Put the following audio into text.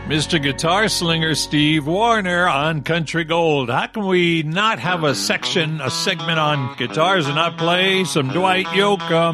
Mr. Guitar Slinger Steve Wariner on Country Gold. How can we not have a segment on guitars and not play some Dwight Yoakam?